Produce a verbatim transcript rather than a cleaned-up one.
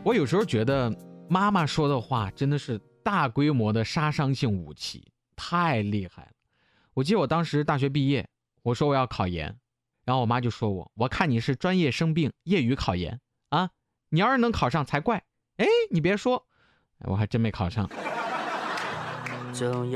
我有时候觉得妈妈说的话真的是大规模的杀伤性武器，太厉害了。我记得我当时大学毕业，我说我要考研，然后我妈就说我，我看你是专业生病，业余考研啊，你要是能考上才怪。哎，你别说，我还真没考上。